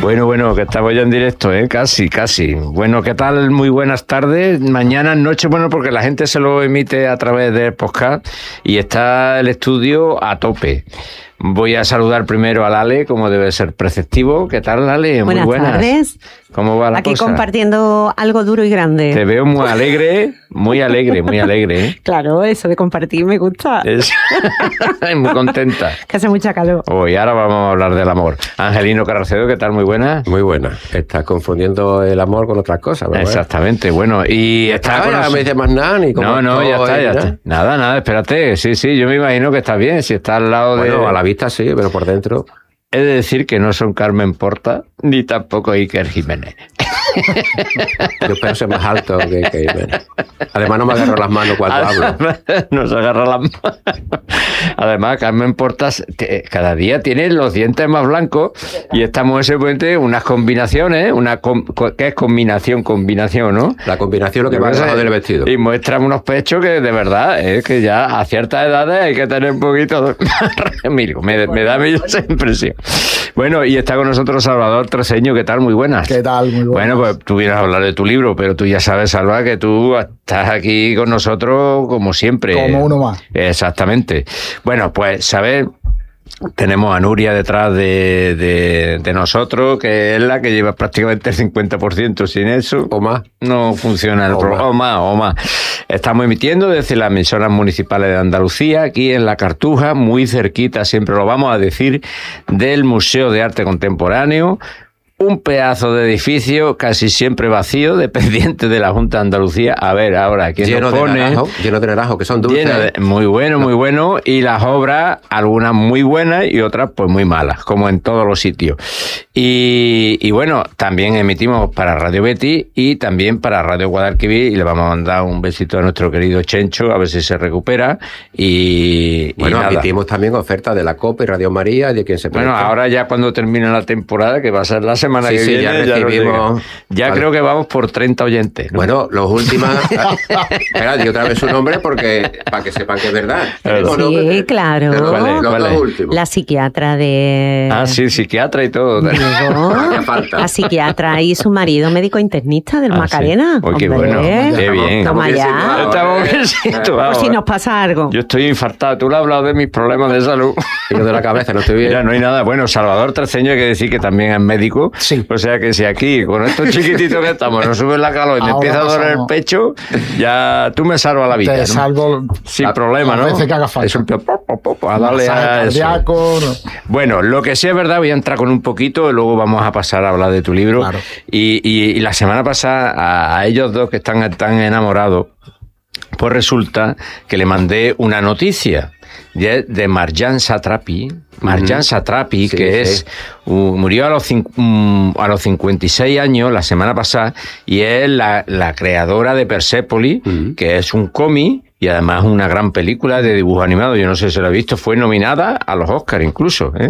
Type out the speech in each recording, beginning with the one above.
Bueno, que estamos ya en directo, casi. Bueno, ¿qué tal? Muy buenas tardes. Mañana noche, bueno, porque la gente se lo emite a través del podcast y está el estudio a tope. Voy a saludar primero a Lale, como debe ser preceptivo. ¿Qué tal, Lale? Muy buenas. Buenas tardes. ¿Cómo va la Aquí cosa? Compartiendo algo duro y grande. Te veo muy alegre. ¿Eh? Claro, eso de compartir me gusta. Muy contenta. Que hace mucha calor. Hoy ahora vamos a hablar del amor. Angelino Carracedo, ¿qué tal? Muy buena. Muy buena. Estás confundiendo el amor con otras cosas, ¿verdad? Exactamente. Bueno, y está con me dice más nada ni como No, ya está. Nada, espérate. Sí, yo me imagino que está bien. Si está al lado de... Bueno, a la vista sí, pero por dentro... He de decir que no son Carmen Porta ni tampoco Iker Jiménez. Yo espero ser más alto que Jiménez. Además no me agarro las manos cuando hablo. No se agarra las manos. Además, Carmen Portas cada día tiene los dientes más blancos y estamos en ese puente unas combinaciones, ¿qué es combinación, ¿no? La combinación lo que va debajo del vestido. Y muestra unos pechos que de verdad es que ya a ciertas edades hay que tener un poquito me da esa impresión. Bueno, y está con nosotros Salvador Treseño. ¿Qué tal? Muy buenas. ¿Qué tal? Muy buenas. Bueno, pues tú vienes a hablar de tu libro, pero tú ya sabes, Salva, que tú estás aquí con nosotros como siempre. Como uno más. Exactamente. Bueno, pues, ¿sabes? Tenemos a Nuria detrás de nosotros, que es la que lleva prácticamente el 50%. Sin eso, o más, no funciona el programa. O más. Estamos emitiendo desde las emisoras municipales de Andalucía, aquí en La Cartuja, muy cerquita, siempre lo vamos a decir, del Museo de Arte Contemporáneo. Un pedazo de edificio casi siempre vacío, dependiente de la Junta de Andalucía. A ver, ahora, ¿quién nos pone? Lleno de naranjo, que son dulces. Muy bueno. Y las obras, algunas muy buenas y otras pues muy malas, como en todos los sitios. Y bueno, también emitimos para Radio Betis y también para Radio Guadalquivir, y le vamos a mandar un besito a nuestro querido Chencho, a ver si se recupera. Bueno, emitimos también ofertas de la COPE y Radio María, de quien se puede. Bueno, ahora ya cuando termine la temporada, que va a ser la semana que viene, ya recibimos... Ya creo que vamos por 30 oyentes, ¿no? Bueno, los últimos... Espera, di otra vez su nombre porque para que sepan que es verdad. Sí, claro. ¿Cuál es? La psiquiatra de... Ah, sí, psiquiatra y todo. La psiquiatra y su marido médico internista del Macarena. Sí. Qué bueno, qué bien. Toma ya. Estamos bien situados. Por si nos pasa algo. Yo estoy infartado. Tú le has hablado de mis problemas de salud. Y lo de la cabeza, no estoy bien. Ya no hay nada. Bueno, Salvador Treseño, hay que decir que también es médico. Sí. O sea que si aquí, con estos chiquititos que estamos, nos sube la calor y me empieza a doler el pecho, ya tú me salvas la vida. Te salvo sin problema, ¿no? A veces que haga falta. Es un a darle a cardíaco, no. Bueno, lo que sí es verdad, voy a entrar con un poquito y luego vamos a pasar a hablar de tu libro. Claro. Y la semana pasada a ellos dos que están tan enamorados, pues resulta que le mandé una noticia de Marjane Satrapi. Marjane Satrapi, sí, que murió a los 56 años la semana pasada, y es la creadora de Persepolis, que es un cómic y además una gran película de dibujo animado. Yo no sé si lo he visto, fue nominada a los Oscars incluso, ¿eh?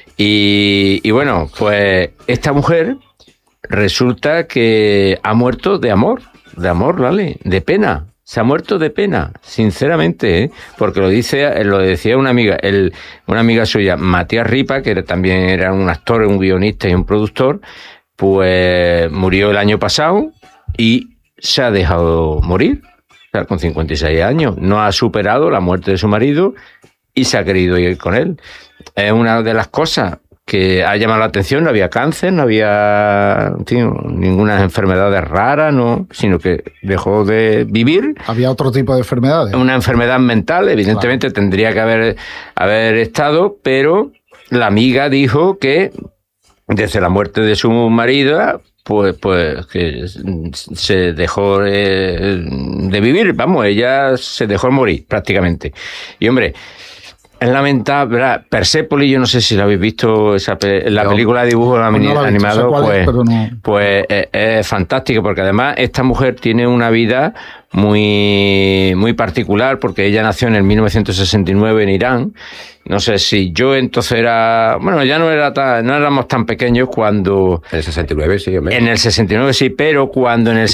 Y bueno, pues esta mujer resulta que ha muerto de amor, ¿vale? De pena. Se ha muerto de pena, sinceramente, ¿eh? Porque lo decía una amiga suya, Matías Ripa, que también era un actor, un guionista y un productor, pues murió el año pasado y se ha dejado morir, o sea, con 56 años. No ha superado la muerte de su marido y se ha querido ir con él. Es una de las cosas que ha llamado la atención. No había cáncer, no había ninguna enfermedad rara, no, sino que dejó de vivir. Había otro tipo de enfermedades. Una enfermedad mental, evidentemente, claro. Tendría que haber estado, pero la amiga dijo que desde la muerte de su marido, pues que se dejó de vivir, vamos, ella se dejó morir prácticamente. Y hombre, es lamentable, ¿verdad? Persepolis, yo no sé si la habéis visto, la película de dibujo animado, pues es fantástica, porque además esta mujer tiene una vida muy, muy particular, porque ella nació en el 1969 en Irán. No sé si yo entonces no éramos tan pequeños cuando... En el 69 sí, hombre. En el 69 sí, pero cuando en el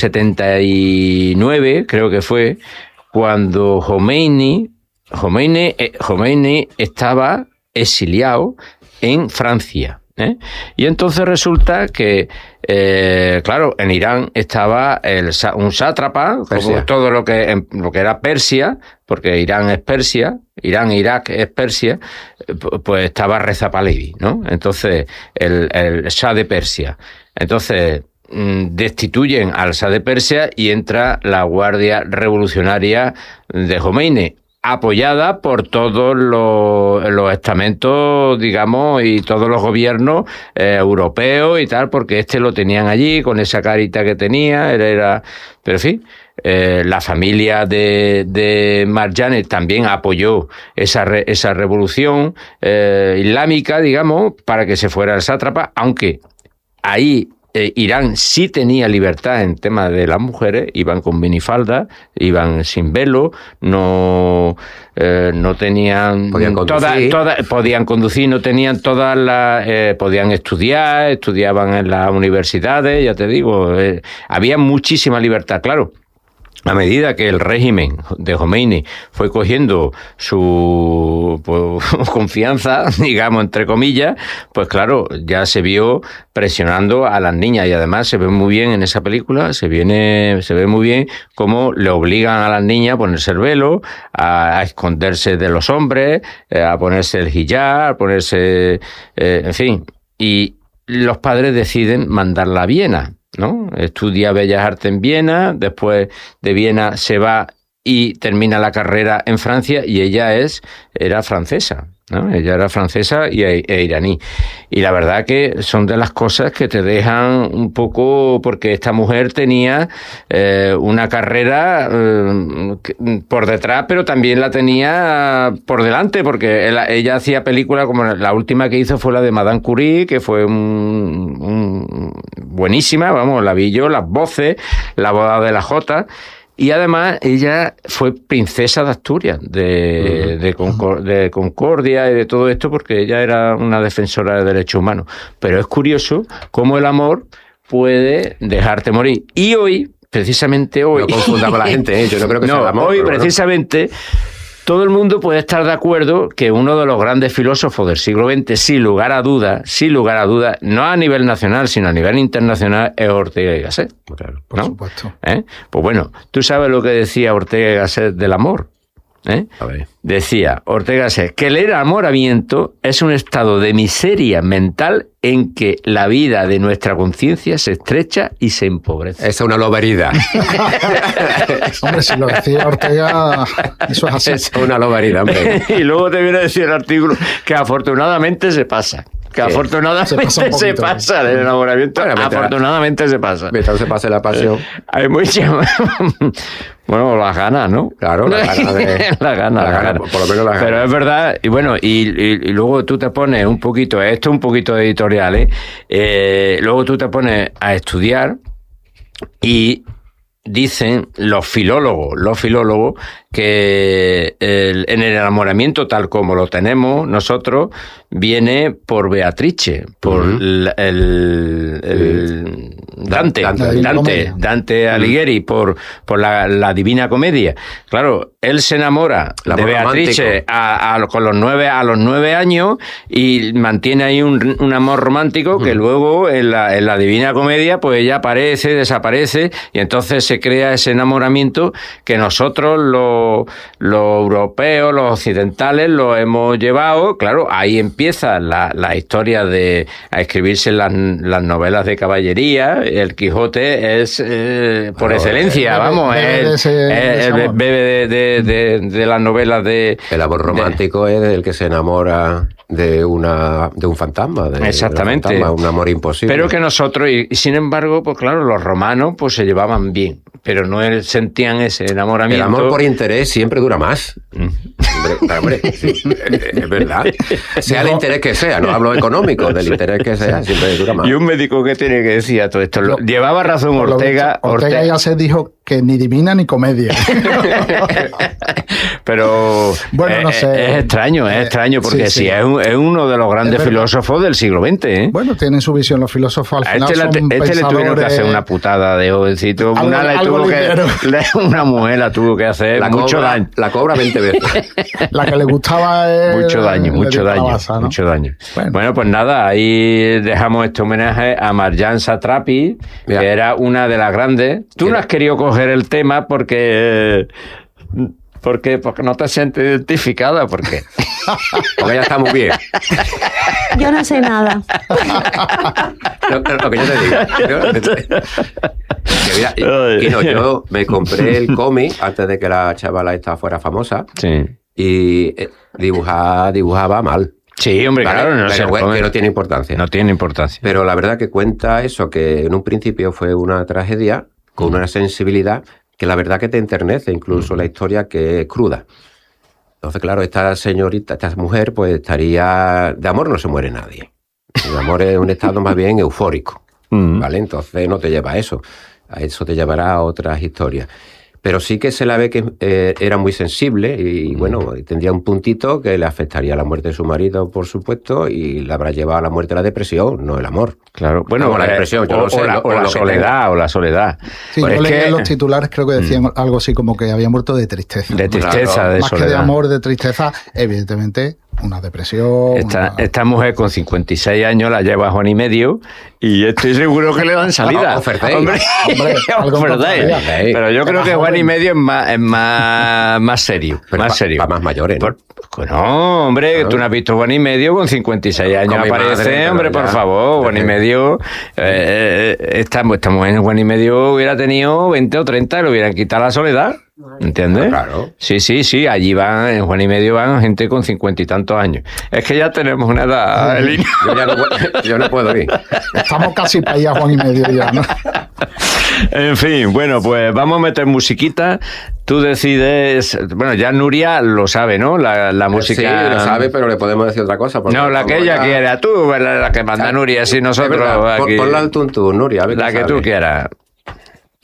79, creo que fue, cuando Khomeini estaba exiliado en Francia. Y entonces resulta que, claro, en Irán estaba un sátrapa, como todo lo que era Persia, porque Irán es Persia, Irán e Irak es Persia, pues estaba Reza Pahlavi, ¿no? Entonces, el Shah de Persia. Entonces, destituyen al Shah de Persia y entra la Guardia Revolucionaria de Jomeini, apoyada por todos los estamentos, digamos, y todos los gobiernos europeos y tal, porque lo tenían allí con esa carita que tenía, pero en fin, la familia de Marjane también apoyó esa revolución islámica, digamos, para que se fuera el sátrapa, aunque ahí Irán sí tenía libertad en tema de las mujeres, iban con minifalda, iban sin velo, no tenían podían conducir, no tenían todas las podían estudiaban en las universidades, ya te digo, había muchísima libertad, claro. A medida que el régimen de Jomeini fue cogiendo su confianza, digamos, entre comillas, pues claro, ya se vio presionando a las niñas y además se ve muy bien en esa película, se ve muy bien cómo le obligan a las niñas a ponerse el velo, a esconderse de los hombres, a ponerse el hijab, a ponerse, en fin, y los padres deciden mandarla a Viena, ¿no? Estudia Bellas Artes en Viena, después de Viena se va y termina la carrera en Francia y ella era francesa, ¿no? Ella era francesa e iraní. Y la verdad que son de las cosas que te dejan un poco, porque esta mujer tenía una carrera por detrás, pero también la tenía por delante, porque ella hacía películas como la última que hizo fue la de Madame Curie, que fue buenísima, vamos, la vi yo, las voces, La boda de la Jota. Y además ella fue princesa de Asturias, de Concordia y de todo esto, porque ella era una defensora de derechos humanos. Pero es curioso cómo el amor puede dejarte morir. Y hoy, precisamente hoy... No confundamos a la gente, yo no creo que sea el amor. Hoy, precisamente... Todo el mundo puede estar de acuerdo que uno de los grandes filósofos del siglo XX, sin lugar a dudas, no a nivel nacional, sino a nivel internacional, es Ortega y Gasset. Claro, por supuesto. Pues bueno, tú sabes lo que decía Ortega y Gasset del amor. A ver. Decía Ortega y Gasset que el enamoramiento es un estado de miseria mental en que la vida de nuestra conciencia se estrecha y se empobrece. Esa es una lobarida. Hombre, si lo decía Ortega, eso es así. Es una lobarida, hombre. Y luego te viene a decir el artículo que afortunadamente se pasa. Que afortunadamente se pasa el enamoramiento. Bueno, afortunadamente se pasa. Mientras se pase la pasión. Hay muchas... Bueno, las ganas, ¿no? Claro, las ganas de... las ganas. Por lo menos las ganas. Pero es verdad, y bueno, y luego tú te pones un poquito, esto un poquito de editorial, luego tú te pones a estudiar y dicen los filólogos que en el enamoramiento tal como lo tenemos nosotros viene por Beatrice, por Dante Alighieri, por la Divina Comedia. Claro, él se enamora de Beatrice a los 9 años y mantiene ahí un amor romántico que luego en la Divina Comedia pues ella aparece, desaparece y entonces se crea ese enamoramiento que nosotros los europeos, los occidentales lo hemos llevado. Claro, ahí empieza la historia a escribirse las novelas de caballería. El Quijote es por excelencia, bebe de las novelas de... El amor romántico es el que se enamora de un fantasma. Exactamente. Un amor imposible. Pero que nosotros, y sin embargo, pues claro, los romanos pues se llevaban bien, pero no sentían ese enamoramiento. El amor por interés siempre dura más. Hombre, sí, es verdad. Sea el interés que sea, no hablo económico, del interés que sea, siempre dura más. Y un médico que tiene que decir a todo esto, llevaba razón Ortega. Ortega ya se dijo que ni divina ni comedia. Pero bueno, no sé. Es extraño, porque sí, es uno de los grandes filósofos del siglo XX. Bueno, tienen su visión los filósofos al final. Le tuvieron que hacer una putada de jovencito. Una mujer la tuvo que hacer mucho daño. La cobra 20 veces. La que le gustaba mucho daño. Bueno, pues nada, ahí dejamos este homenaje a Marjane Satrapi, que era una de las grandes. Tú no has querido coger el tema porque no te sientes identificada, porque ella está muy bien. Yo no sé nada. Lo que yo te digo. Yo me compré el cómic antes de que la chavala esta fuera famosa. Sí. Y dibujaba mal. Sí, hombre, claro. Que no tiene importancia. No tiene importancia. Pero la verdad que cuenta eso, que en un principio fue una tragedia con una sensibilidad que la verdad que te enternece, incluso la historia que es cruda. Entonces, claro, esta señorita, esta mujer, pues estaría... De amor no se muere nadie. El amor es un estado más bien eufórico, ¿vale? Entonces no te lleva a eso. A eso te llevará a otras historias. Pero sí que se la ve que era muy sensible y, bueno, tendría un puntito que le afectaría la muerte de su marido, por supuesto, y le habrá llevado a la muerte la depresión, no el amor. Claro, bueno, la depresión, yo no sé. O la soledad. Sí, yo leí en los titulares, creo que decían algo así como que había muerto de tristeza. De tristeza, claro. de más soledad. Que de amor, de tristeza, evidentemente... Una depresión. Esta mujer con 56 años la lleva a Juan y Medio y estoy seguro que le dan salida. Hombre, pero yo creo que Juan y Medio es más serio. Pero más serio. Para más mayores, ¿no? No, hombre, claro. Tú no has visto Juan y Medio con 56 años aparece, madre, hombre, por favor. Juan y Medio, esta mujer en Juan y Medio hubiera tenido 20 o 30 y le hubieran quitado la soledad. ¿Entiendes? Claro. Sí, allí van, en Juan y Medio van gente con 50 y tantos años. Es que ya tenemos una edad, Elín. Yo no puedo ir. Estamos casi para allá, Juan y Medio ya, ¿no? En fin, bueno, pues vamos a meter musiquita. Tú decides... Bueno, ya Nuria lo sabe, ¿no? La música... Sí, lo sabe, pero le podemos decir otra cosa. No, la que ella quiera. Tú, la que manda Nuria, si nosotros... Ponla al tuntún, Nuria. La que tú quieras.